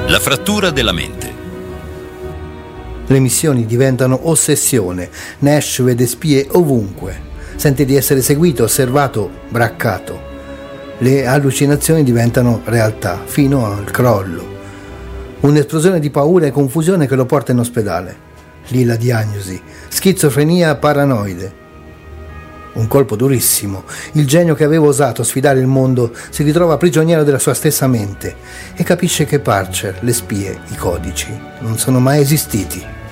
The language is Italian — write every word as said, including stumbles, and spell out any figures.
La frattura della mente. Le missioni diventano ossessione. Nash vede spie ovunque. Sente di essere seguito, osservato, braccato. Le allucinazioni diventano realtà, fino al crollo. Un'esplosione di paura e confusione che lo porta in ospedale. Lì la diagnosi: schizofrenia paranoide. Un colpo durissimo. Il genio che aveva osato sfidare il mondo si ritrova prigioniero della sua stessa mente e capisce che Parcher, le spie, i codici non sono mai esistiti.